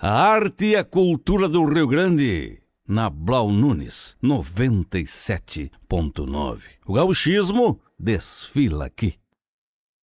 A arte e a cultura do Rio Grande, na Blau Nunes 97.9. O gauchismo desfila aqui.